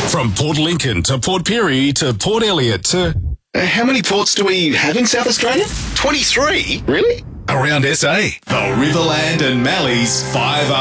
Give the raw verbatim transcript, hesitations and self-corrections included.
From Port Lincoln to Port Pirie to Port Elliot to... Uh, how many ports do we have in South Australia? twenty-three? Really? Around S A. The Riverland and Mallee's five